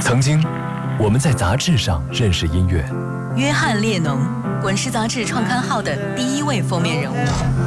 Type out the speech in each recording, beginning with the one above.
曾经，我们在杂志上认识音乐。 约翰列侬，滚石杂志创刊号的第1位封面人物。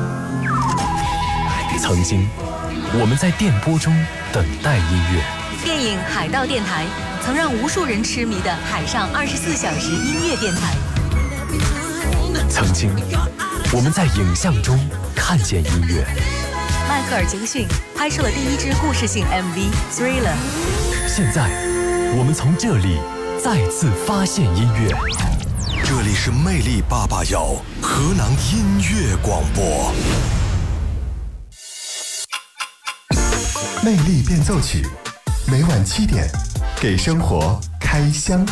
曾经，我们在电波中等待音乐。 电影《海盗电台》曾让无数人痴迷的海上24小时音乐电台。 曾经，我们在影像中看见音乐。 迈克尔·杰克逊拍摄了第1支故事性 MV《Thriller》。 现在，我们从这里再次发现音乐。 这里是魅力881河南音乐广播。 魅力变奏曲，每晚7点，给生活开箱。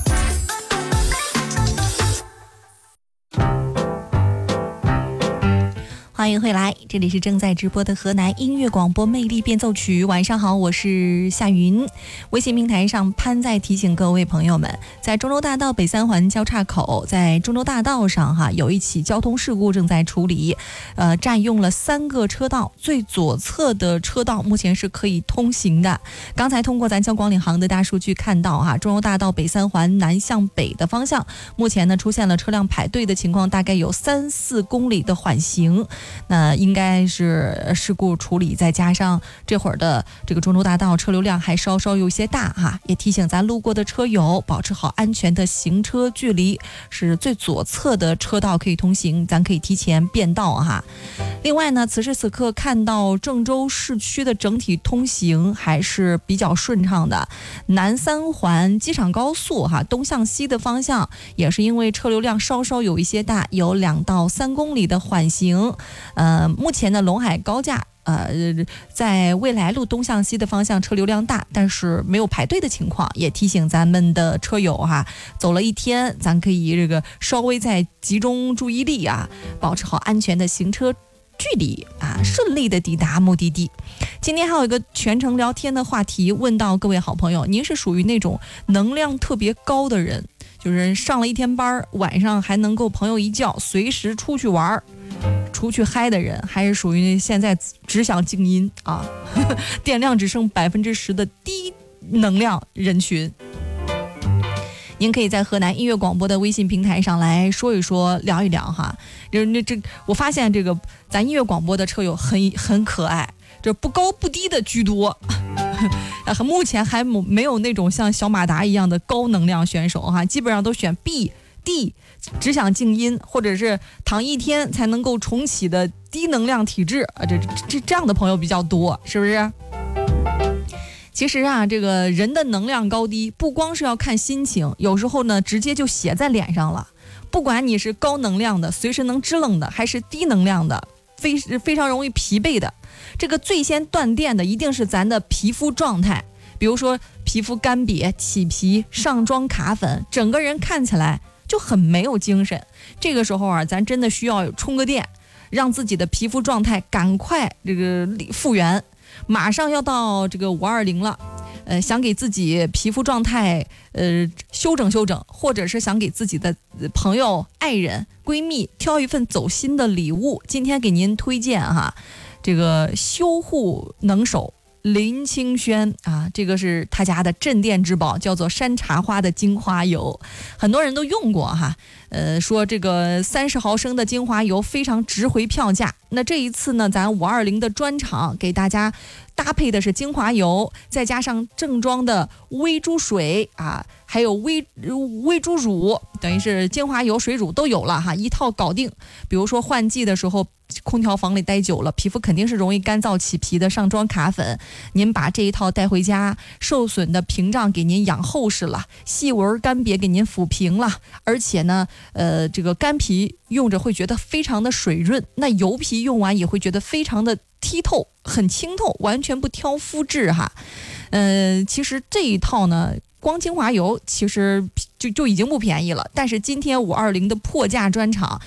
欢迎回来，这里是正在直播的河南音乐广播魅力变奏曲。晚上好，我是夏云。微信平台上潘在提醒各位朋友们，在中州大道北3环交叉口，在中州大道上有一起交通事故正在处理，占用了3个车道，最左侧的车道目前是可以通行的。刚才通过咱交广领航的大数据看到中州大道北3环南向北的方向，目前呢出现了车辆排队的情况，大概有3-4公里的缓行。那应该是事故处理，再加上这会儿的这个中州大道车流量还稍稍有些大也提醒咱路过的车友保持好安全的行车距离，是最左侧的车道可以通行，咱可以提前变道另外呢，此时此刻看到郑州市区的整体通行还是比较顺畅的，南3环机场高速东向西的方向也是因为车流量稍稍有一些大，有2到3公里的缓行。目前的陇海高架在未来路东向西的方向车流量大，但是没有排队的情况，也提醒咱们的车友走了一天，咱可以这个稍微再集中注意力保持好安全的行车距离顺利的抵达目的地。今天还有一个全程聊天的话题，问到各位好朋友，您是属于那种能量特别高的人，就是上了一天班，晚上还能够朋友一叫随时出去玩出去嗨的人，还是属于现在只想静音电量只剩10%的低能量人群？您可以在河南音乐广播的微信平台上来说一说，聊一聊我发现这个咱音乐广播的车友很可爱，这不高不低的居多目前还没有那种像小马达一样的高能量选手基本上都选 B、D， 只想静音，或者是躺1天才能够重启的低能量体质这样的朋友比较多，是不是？其实这个人的能量高低不光是要看心情，有时候呢直接就写在脸上了。不管你是高能量的随时能支棱的，还是低能量的非常容易疲惫的，这个最先断电的一定是咱的皮肤状态。比如说皮肤干瘪、起皮、上妆卡粉，整个人看起来就很没有精神。这个时候咱真的需要充个电，让自己的皮肤状态赶快这个复原。马上要到这个520了，想给自己皮肤状态修整修整，或者是想给自己的朋友、爱人、闺蜜挑一份走心的礼物，今天给您推荐这个修护能手林清轩这个是他家的镇店之宝，叫做山茶花的精华油，很多人都用过说这个30毫升的精华油非常值回票价。那这一次呢，咱520的专场给大家搭配的是精华油，再加上正装的微珠水还有微珠乳，等于是精华油、水乳都有了一套搞定。比如说换季的时候，空调房里待久了，皮肤肯定是容易干燥起皮的，上妆卡粉，您把这一套带回家，受损的屏障给您养厚实了，细纹干瘪给您抚平了，而且呢这个干皮用着会觉得非常的水润，那油皮用完也会觉得非常的剔透，很清透，完全不挑肤质其实这一套呢，光精华油其实就已经不便宜了，但是今天520的破价专场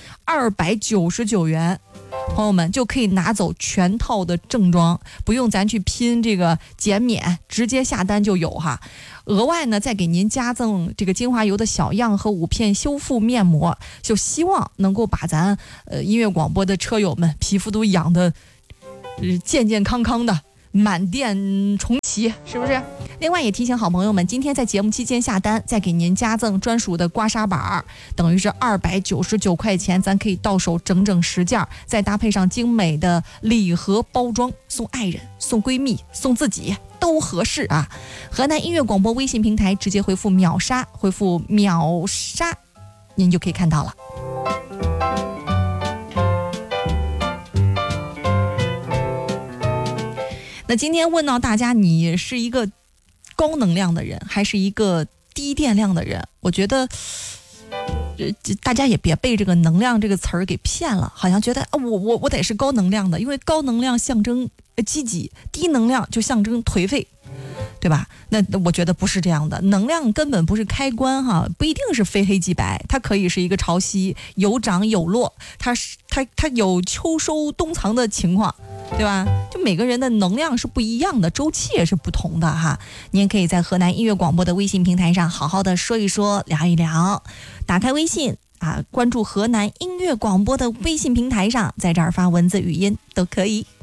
299元，朋友们就可以拿走全套的正装，不用咱去拼这个减免，直接下单就有额外呢再给您加赠这个精华油的小样和5片修复面膜，就希望能够把咱音乐广播的车友们皮肤都养得健健康康的， 满店重齐，是不是？另外也提醒好朋友们，今天在节目期间下单，再给您加赠专属的刮痧板，等于是299块钱，咱可以到手整整10件，再搭配上精美的礼盒包装，送爱人、送闺蜜、送自己都合适啊！河南音乐广播微信平台直接回复秒杀，回复秒杀，您就可以看到了。那今天问到大家，你是一个高能量的人还是一个低电量的人？我觉得大家也别被这个能量这个词儿给骗了，好像觉得我得是高能量的，因为高能量象征积极，低能量就象征颓废，对吧？那我觉得不是这样的，能量根本不是开关哈，不一定是非黑即白，它可以是一个潮汐，有涨有落，它有秋收冬藏的情况，对吧？就每个人的能量是不一样的，周期也是不同的哈。你也可以在河南音乐广播的微信平台上好好的说一说，聊一聊，打开微信啊，关注河南音乐广播的微信平台上，在这儿发文字语音都可以。